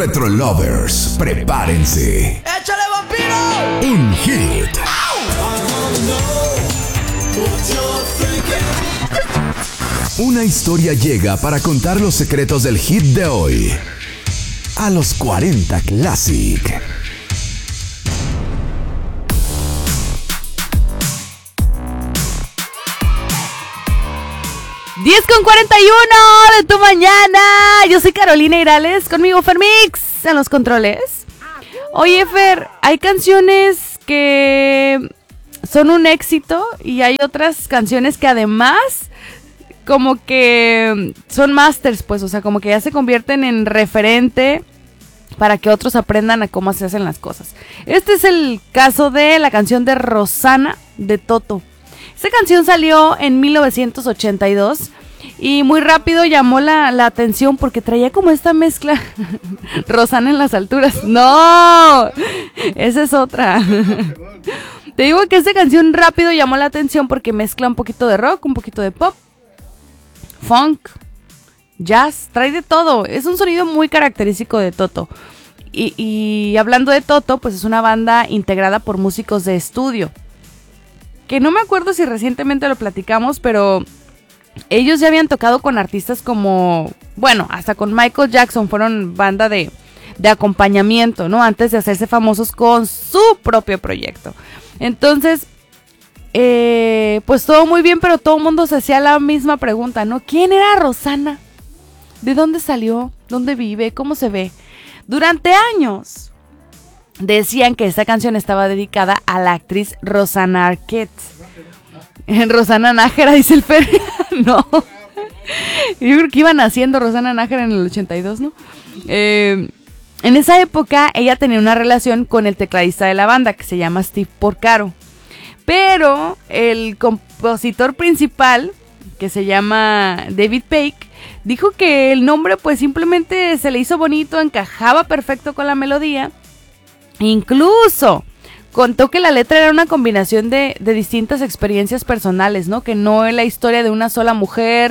Retro Lovers, prepárense. ¡Échale, vampiro! Un hit. Una historia llega para contar los secretos del hit de hoy. A los 40 Classic. ¡10:41 de tu mañana! Yo soy Carolina Irales, conmigo Fermix en los controles. Oye, Fer, hay canciones que son un éxito y hay otras canciones que además como que son masters, pues, o sea, como que ya se convierten en referente para que otros aprendan a cómo se hacen las cosas. Este es el caso de la canción de Rosana de Toto. Esta canción salió en 1982 y muy rápido llamó la atención porque traía como esta mezcla. Rosana en las alturas. ¡No! Esa es otra. Te digo que esta canción rápido llamó la atención porque mezcla un poquito de rock, un poquito de pop, funk, jazz, trae de todo. Es un sonido muy característico de Toto. Y hablando de Toto, pues es una banda integrada por músicos de estudio. Que no me acuerdo si recientemente lo platicamos, pero ellos ya habían tocado con artistas como, bueno, hasta con Michael Jackson, fueron banda de acompañamiento, ¿no? Antes de hacerse famosos con su propio proyecto. Entonces, pues todo muy bien, pero todo el mundo se hacía la misma pregunta, ¿no? ¿Quién era Rosana? ¿De dónde salió? ¿Dónde vive? ¿Cómo se ve? Durante años decían que esta canción estaba dedicada a la actriz Rosanna Arquette. Rosana Nájera, dice el Fer. No. Yo creo que iban haciendo Rosana Nájera en el 82, ¿no? En esa época ella tenía una relación con el tecladista de la banda que se llama Steve Porcaro. Pero el compositor principal, que se llama David Paik, dijo que el nombre pues simplemente se le hizo bonito, encajaba perfecto con la melodía. Incluso contó que la letra era una combinación de distintas experiencias personales, ¿no? Que no es la historia de una sola mujer,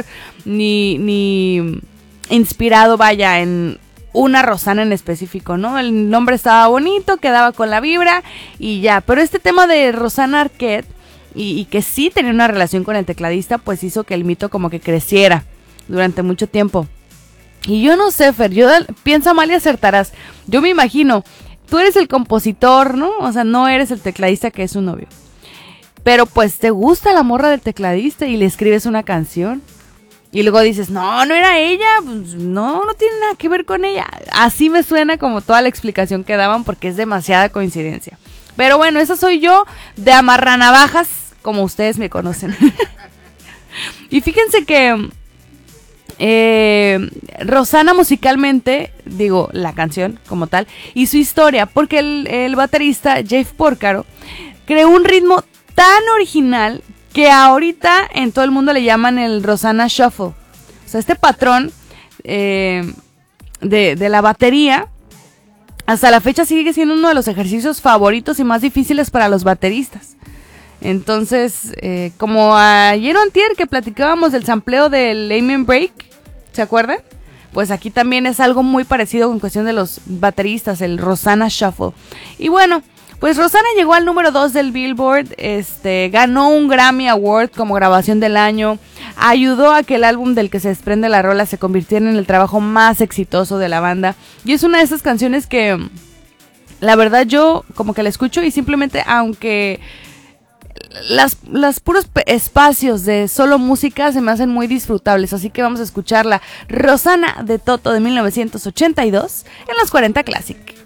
ni inspirado, vaya, en una Rosana en específico, ¿no? El nombre estaba bonito, quedaba con la vibra y ya. Pero este tema de Rosanna Arquette y que sí tenía una relación con el tecladista, pues hizo que el mito como que creciera durante mucho tiempo. Y yo no sé, Fer, piensa mal y acertarás. Yo me imagino, tú eres el compositor, ¿no? O sea, no eres el tecladista que es su novio. Pero pues te gusta la morra del tecladista y le escribes una canción. Y luego dices, no era ella, pues no tiene nada que ver con ella. Así me suena como toda la explicación que daban porque es demasiada coincidencia. Pero bueno, esa soy yo de amarranavajas, como ustedes me conocen. Y fíjense que Rosana musicalmente, digo, la canción como tal, y su historia, porque el baterista Jeff Porcaro creó un ritmo tan original que ahorita en todo el mundo le llaman el Rosanna Shuffle. O sea, este patrón de la batería hasta la fecha sigue siendo uno de los ejercicios favoritos y más difíciles para los bateristas. Entonces, como ayer o antier que platicábamos del sampleo del Amen Break, ¿se acuerdan? Pues aquí también es algo muy parecido en cuestión de los bateristas, el Rosanna Shuffle. Y bueno, pues Rosana llegó al número 2 del Billboard, ganó un Grammy Award como grabación del año, ayudó a que el álbum del que se desprende la rola se convirtiera en el trabajo más exitoso de la banda. Y es una de esas canciones que, la verdad, yo como que la escucho y simplemente, aunque las puros espacios de solo música se me hacen muy disfrutables, así que vamos a escucharla. Rosana de Toto de 1982 en los 40 Classic.